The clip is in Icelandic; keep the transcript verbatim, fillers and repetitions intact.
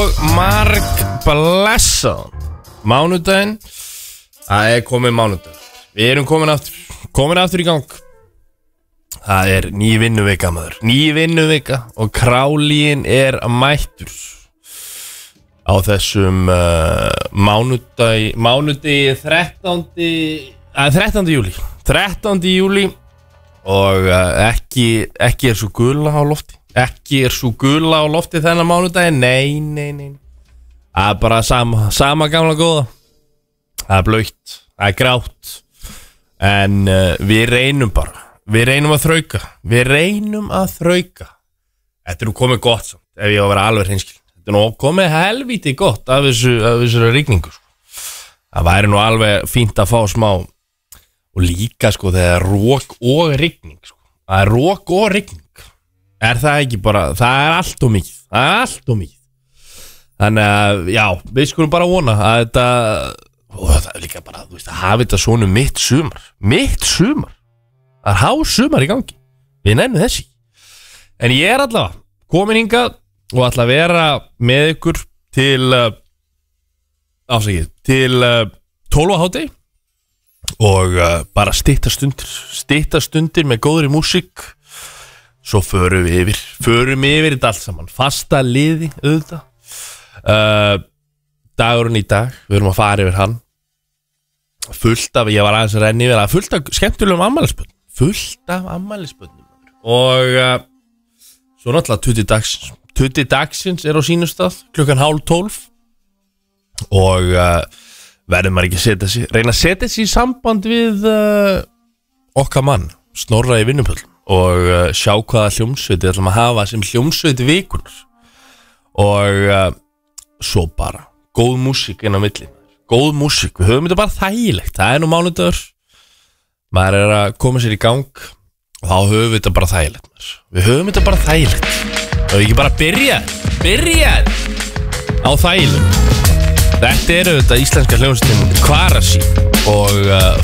og marg blessað mánudaginn. Það er komið mánudag. Við erum komin aftur Komin aftur í gang. Það er ný vinnuvika maður Ný vinnuvika og králíin er mættur á þessum uh, mánudagi Mánudagi þrettánda að þrettánda júlí þrettánda júlí og uh, ekki, ekki er svo gula á lofti Ekki er svo gula á lofti þennan mánudagi Nei, nei, nei Það er bara sama, sama gamla góða Það er blautt, það er grátt En uh, við reynum bara Við reynum að þrauka Við reynum að þrauka Þetta er nú komið gott samt Ef ég á að vera alveg hreinskilinn Þetta er nú komið helvíti gott Af þessu, af þessu rigningu sko. Það væri nú alveg fínt að fá smá Og líka sko þegar rók og rigning sko. Það er rók og rigning Er það ekki bara Það er allt og mikið Það er allt og mikið Þannig að já Við skulum bara vona að þetta Og það er líka bara Þú veist að hafa þetta svona mitt sumar Mitt sumar Það er há sumar í gangi Við nefnum þessi En ég er allavega komin hingað Og ætla að vera með ykkur Til uh, Ásækið Til uh, tólf á hádegi Og uh, bara stytta stundir Stytta stundir með góðri músík Svo förum við yfir Förum yfir þetta allt saman Fasta liði auðvitað uh, Dagurinn í dag Við erum að fara yfir hann Fullt af, ég var aðeins að renni yfir það Fullt af skemmtulegum ammælisbönnum Fullt af ammælisbönnum Og uh, Svo náttúrulega tutti dagsins Tutti dagsins er á sínum stað Klukkan hálf tólf Og uh, verður maður ekki að setja sig Reyna að setja sig í samband við uh, Okkar mann Snorra í Vinnupöllum Og uh, sjá hvaða hljómsveit Við ætlum að hafa sem hljómsveit vikunar Og uh, Svo bara, góð músík inn á milli Góð músík, við höfum þetta bara þægilegt Það er nú mánudagur Maður er að koma sér í gang Og þá höfum við þetta bara þægilegt maður. Við höfum þetta bara þægilegt Það er ekki bara að byrja Byrja Á þægilegt Þetta eru þetta íslenska hljómsveitin Kvarasi Og uh,